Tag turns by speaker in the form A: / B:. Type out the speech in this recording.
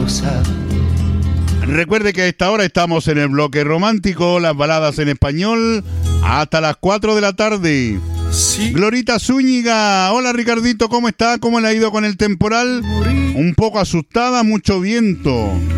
A: cosa.
B: Recuerde que a esta hora estamos en el bloque romántico, las baladas en español, hasta las 4 de la tarde.
A: Sí.
B: Glorita Zúñiga, hola Ricardito, ¿cómo está? ¿Cómo le ha ido con el temporal? Un poco asustada, mucho viento.